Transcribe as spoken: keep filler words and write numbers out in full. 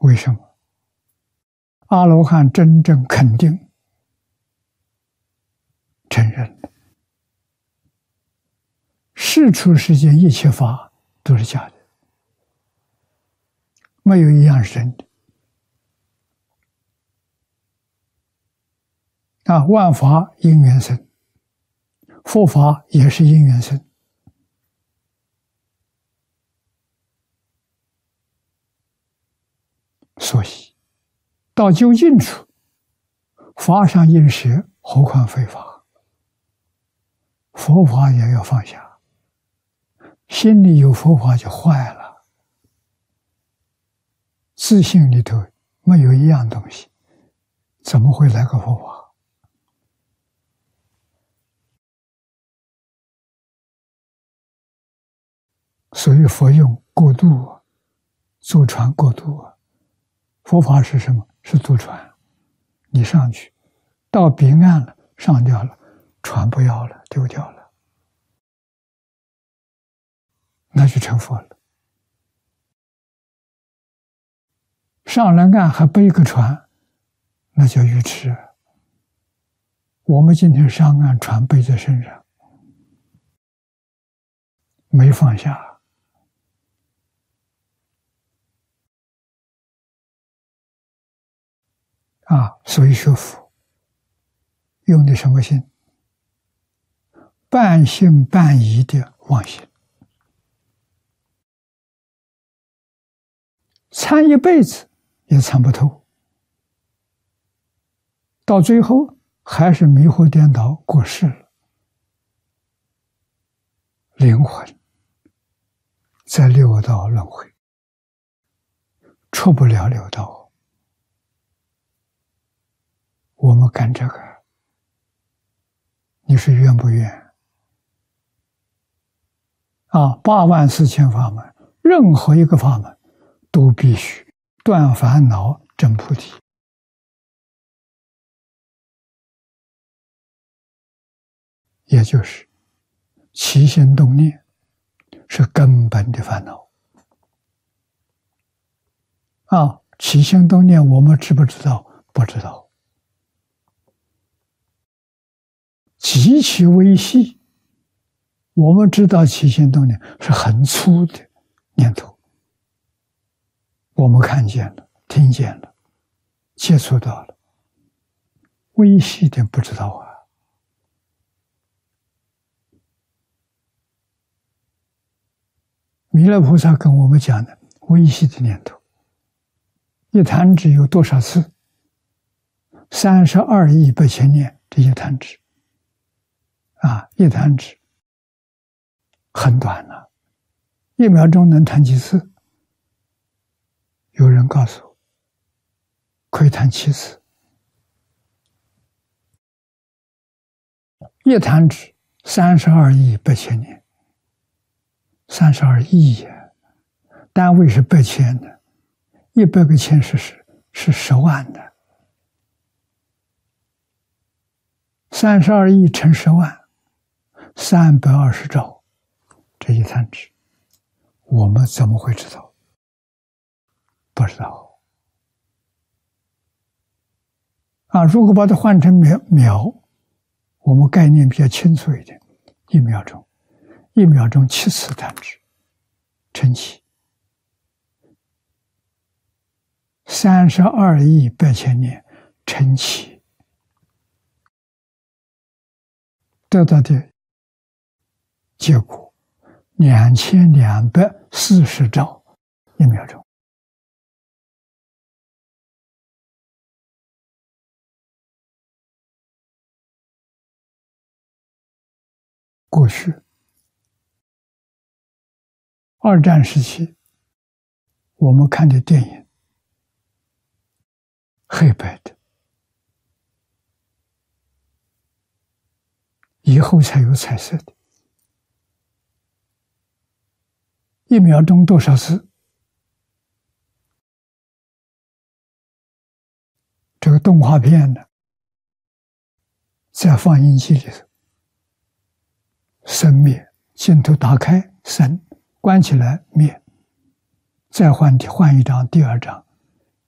为什么？阿罗汉真正肯定、承认的，世出世间一切法都是假的，没有一样是真的。啊，万法因缘生，佛法也是因缘生。所以，到究竟处，法上应舍，何况非法？佛法也要放下，心里有佛法就坏了，自信里头没有一样东西，怎么会来个佛法？所以佛用过渡，坐船过渡。佛法是什么？是渡船。你上去，到彼岸了，上吊了，船不要了，丢掉了，那就成佛了。上了岸还背个船，那叫愚痴。我们今天上岸，船背在身上，没放下。啊，所以学佛用的什么心？半信半疑的妄心，参一辈子也参不透，到最后还是迷惑颠倒过世了。灵魂在六道轮回，出不了六道。我们干这个，你是愿不愿？啊，八万四千法门，任何一个法门都必须断烦恼、证菩提。也就是起心动念是根本的烦恼。啊，起心动念我们知不知道？不知道。极其微细，我们知道起心动念是很粗的念头，我们看见了，听见了，接触到了，微细的不知道啊。弥勒菩萨跟我们讲的微细的念头，一弹指有多少次？三十二亿八千年，这一弹指。啊，一弹指很短了，一秒钟能弹几次？有人告诉我，可以弹七次。一弹指三十二亿八千年，三十二亿呀，单位是八千的，一百个千是是是十万的，三十二亿乘十万。三百二十兆，这一弹指，我们怎么会知道？不知道。啊，如果把它换成秒秒，我们概念比较清楚一点，一秒钟，一秒钟七次弹指，乘起三十二亿八千年，乘起得到的结果两千两百四十兆一秒钟。过去二战时期，我们看的电影黑白的，以后才有彩色的。一秒钟多少次？这个动画片呢，在放映机里头，生灭，镜头打开生，关起来灭，再换换一张，第二张